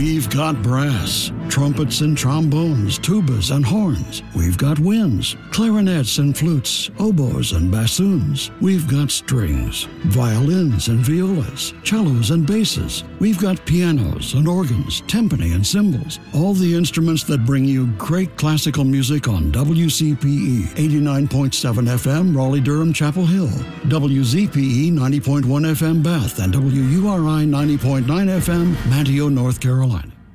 We've got brass, trumpets and trombones, tubas and horns. We've got winds, clarinets and flutes, oboes and bassoons. We've got strings, violins and violas, cellos and basses. We've got pianos and organs, timpani and cymbals. All the instruments that bring you great classical music on WCPE 89.7 FM, Raleigh-Durham, Chapel Hill, WZPE 90.1 FM, Bath, and WURI 90.9 FM, Manteo, North Carolina.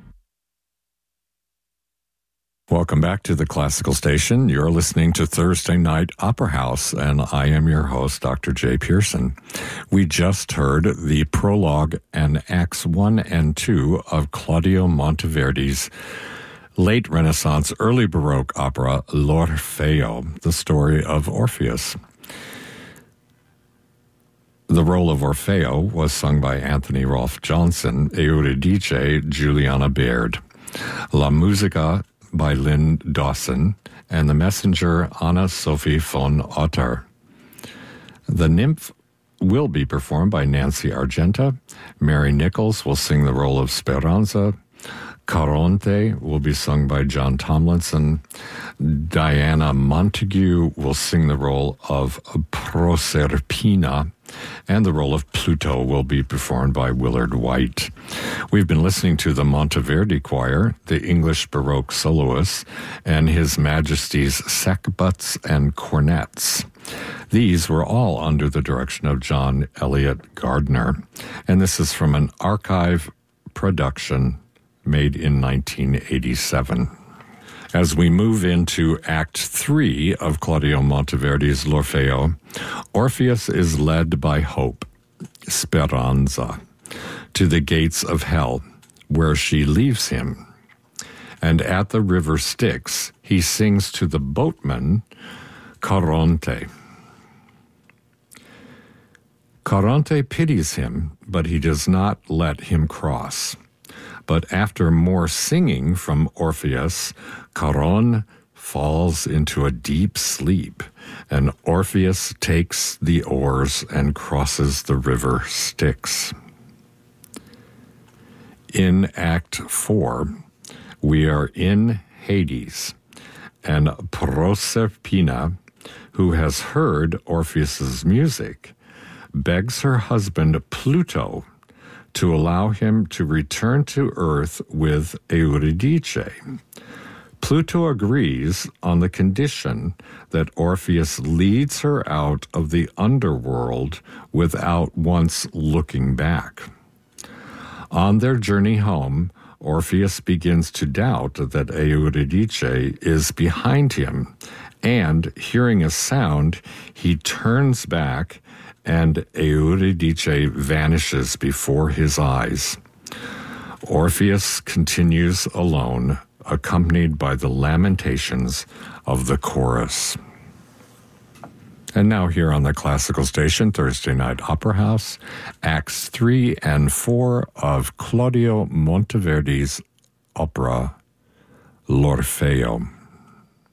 Welcome back to the Classical Station. You're listening to Thursday Night Opera House, and I am your host, Dr. Jay Pearson. We just heard the prologue and Acts 1 and 2 of Claudio Monteverdi's late Renaissance, early Baroque opera, L'Orfeo, the story of Orpheus. The role of Orfeo was sung by Anthony Rolfe Johnson, Euridice Juliana Baird, La Musica by Lynn Dawson, and the messenger Anna Sophie von Otter. The nymph will be performed by Nancy Argenta. Mary Nichols will sing the role of Speranza. Caronte will be sung by John Tomlinson. Diana Montague will sing the role of Proserpina, and the role of Pluto will be performed by Willard White. We've been listening to the Monteverdi Choir, the English Baroque soloists, and His Majesty's sackbuts and cornets. These were all under the direction of John Elliott Gardner, and this is from an archive production made in 1987. As we move into Act 3 of Claudio Monteverdi's L'Orfeo, Orpheus is led by hope, Speranza, to the gates of hell, where she leaves him. And at the river Styx, he sings to the boatman, Caronte. Caronte pities him, but he does not let him cross. But after more singing from Orpheus, Charon falls into a deep sleep, and Orpheus takes the oars and crosses the river Styx. In Act 4, we are in Hades, and Proserpina, who has heard Orpheus's music, begs her husband Pluto to allow him to return to Earth with Eurydice. Pluto agrees on the condition that Orpheus leads her out of the underworld without once looking back. On their journey home, Orpheus begins to doubt that Eurydice is behind him, and hearing a sound, he turns back and Eurydice vanishes before his eyes. Orpheus continues alone, accompanied by the lamentations of the chorus. And now here on the Classical Station, Thursday Night Opera House, Acts 3 and 4 of Claudio Monteverdi's opera, L'Orfeo.